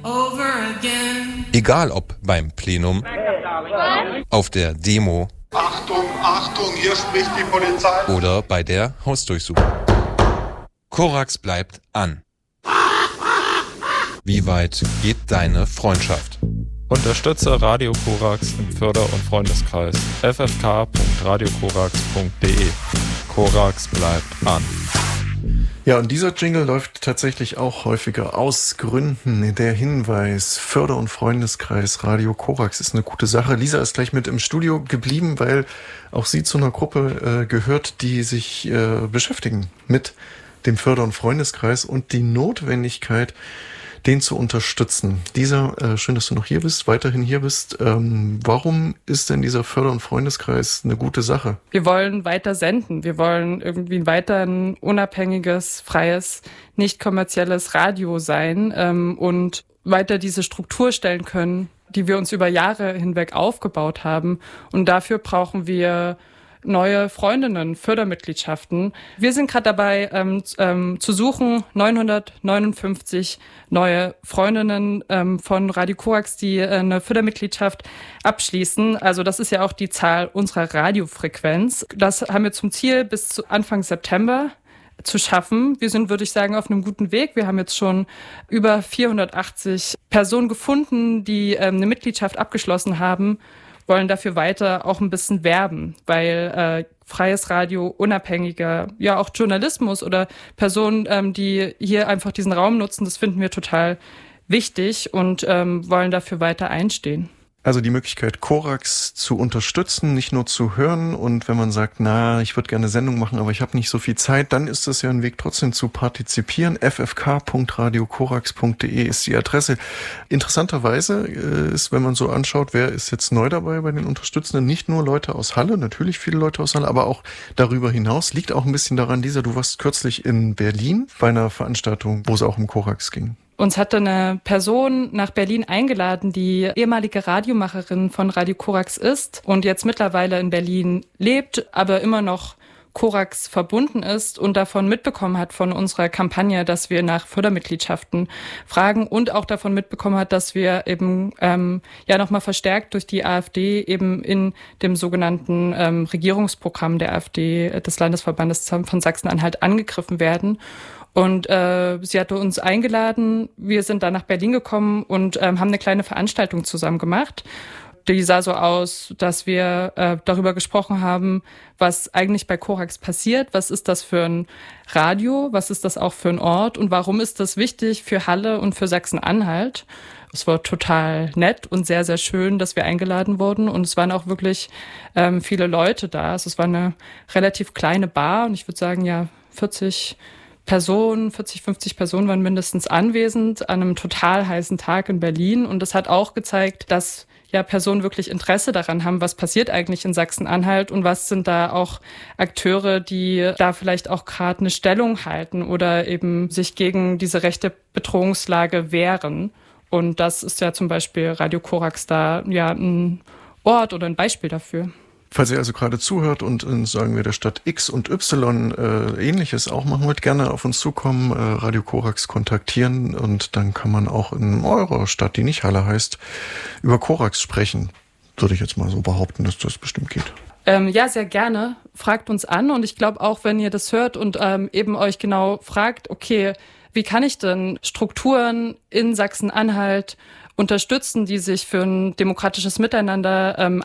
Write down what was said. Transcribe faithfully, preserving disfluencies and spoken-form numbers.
over again. Egal ob beim Plenum, auf der Demo, Achtung, Achtung, hier spricht die Polizei. Oder bei der Hausdurchsuchung. Korax bleibt an. Wie weit geht deine Freundschaft? Unterstütze Radio Korax im Förder- und Freundeskreis f f k punkt radio korax punkt d e. Korax bleibt an. Ja, und dieser Jingle läuft tatsächlich auch häufiger aus Gründen. Der Hinweis, Förder- und Freundeskreis Radio Korax ist eine gute Sache. Lisa ist gleich mit im Studio geblieben, weil auch sie zu einer Gruppe äh, gehört, die sich äh, beschäftigen mit dem Förder- und Freundeskreis und die Notwendigkeit, den zu unterstützen. Lisa, äh, schön, dass du noch hier bist, weiterhin hier bist. Ähm, warum ist denn dieser Förder- und Freundeskreis eine gute Sache? Wir wollen weiter senden. Wir wollen irgendwie weiter ein unabhängiges, freies, nicht kommerzielles Radio sein ähm, und weiter diese Struktur stellen können, die wir uns über Jahre hinweg aufgebaut haben. Und dafür brauchen wir neue Freundinnen, Fördermitgliedschaften. Wir sind gerade dabei ähm, ähm, zu suchen, neunhundertneunundfünfzig neue Freundinnen ähm, von Radio Korax, die äh, eine Fördermitgliedschaft abschließen. Also das ist ja auch die Zahl unserer Radiofrequenz. Das haben wir zum Ziel bis zu Anfang September zu schaffen. Wir sind, würde ich sagen, auf einem guten Weg. Wir haben jetzt schon über vierhundertachtzig Personen gefunden, die ähm, eine Mitgliedschaft abgeschlossen haben, wollen dafür weiter auch ein bisschen werben, weil äh, freies Radio, unabhängiger, ja auch Journalismus oder Personen, ähm, die hier einfach diesen Raum nutzen, das finden wir total wichtig und ähm, wollen dafür weiter einstehen. Also die Möglichkeit, Korax zu unterstützen, nicht nur zu hören. Und wenn man sagt, na, ich würde gerne Sendung machen, aber ich habe nicht so viel Zeit, dann ist das ja ein Weg, trotzdem zu partizipieren. f f k punkt radio korax punkt d e ist die Adresse. Interessanterweise äh, ist, wenn man so anschaut, wer ist jetzt neu dabei bei den Unterstützenden, nicht nur Leute aus Halle, natürlich viele Leute aus Halle, aber auch darüber hinaus. Liegt auch ein bisschen daran, Lisa, du warst kürzlich in Berlin bei einer Veranstaltung, wo es auch um Korax ging. Uns hatte eine Person nach Berlin eingeladen, die ehemalige Radiomacherin von Radio Korax ist und jetzt mittlerweile in Berlin lebt, aber immer noch Korax verbunden ist und davon mitbekommen hat von unserer Kampagne, dass wir nach Fördermitgliedschaften fragen und auch davon mitbekommen hat, dass wir eben ähm, ja nochmal verstärkt durch die AfD eben in dem sogenannten ähm, Regierungsprogramm der AfD des Landesverbandes von Sachsen-Anhalt angegriffen werden. Und äh, sie hatte uns eingeladen, wir sind dann nach Berlin gekommen und ähm, haben eine kleine Veranstaltung zusammen gemacht. Die sah so aus, dass wir äh, darüber gesprochen haben, was eigentlich bei Korax passiert, was ist das für ein Radio, was ist das auch für ein Ort und warum ist das wichtig für Halle und für Sachsen-Anhalt. Es war total nett und sehr, sehr schön, dass wir eingeladen wurden und es waren auch wirklich ähm, viele Leute da. Also es war eine relativ kleine Bar und ich würde sagen, ja, vierzig Personen, vierzig, fünfzig Personen waren mindestens anwesend an einem total heißen Tag in Berlin. Und das hat auch gezeigt, dass ja Personen wirklich Interesse daran haben, was passiert eigentlich in Sachsen-Anhalt und was sind da auch Akteure, die da vielleicht auch gerade eine Stellung halten oder eben sich gegen diese rechte Bedrohungslage wehren. Und das ist ja zum Beispiel Radio Korax da ja ein Ort oder ein Beispiel dafür. Falls ihr also gerade zuhört und in, sagen wir, der Stadt X und Y äh, Ähnliches auch machen wollt, gerne auf uns zukommen, äh, Radio Korax kontaktieren und dann kann man auch in eurer Stadt, die nicht Halle heißt, über Korax sprechen. Würde ich jetzt mal so behaupten, dass das bestimmt geht. Ähm, ja, sehr gerne. Fragt uns an und ich glaube auch, wenn ihr das hört und ähm, eben euch genau fragt, okay, wie kann ich denn Strukturen in Sachsen-Anhalt unterstützen, die sich für ein demokratisches Miteinander ähm,